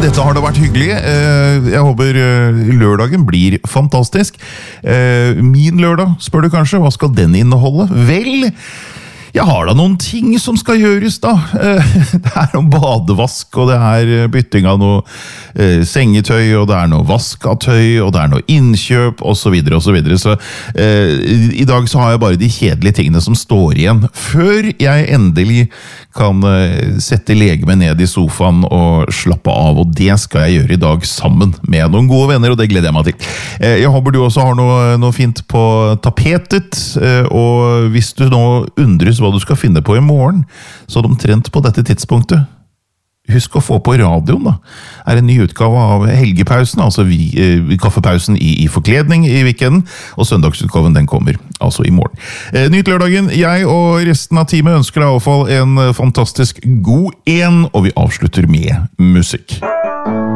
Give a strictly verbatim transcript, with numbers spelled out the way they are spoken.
dette har det vært hyggelig. Jeg håper lørdagen blir fantastisk. Min lørdag, spør du kanskje, hva skal den inneholde? Vel, jeg har da noen ting som skal gjøres da. Det er noen badevask, og det er bytting av noe sengetøy, og det er noe vask av tøy, og det er noe innkjøp, og så videre, og så videre. Så eh, i dag så har jeg bare de kjedelige tingene som står igjen, før jeg endelig kan eh, sette legemet ned i sofaen og slappe av, og det skal jeg gjøre i dag sammen med noen gode venner, og det gleder jeg meg til. Eh, jeg håper du også har noe, noe fint på tapetet, eh, og hvis du nå undres hva du skal finne på i morgen, så omtrent på dette tidspunktet, husk å få på radioen da, er en ny utgave av helgepausen, altså vi, eh, kaffepausen i, i forkledning i weekenden, og søndagsutgaven den kommer altså i morgen. Eh, nyt lørdagen, jeg og resten av teamet ønsker deg i hvert fall en fantastisk god en, og vi avslutter med musikk.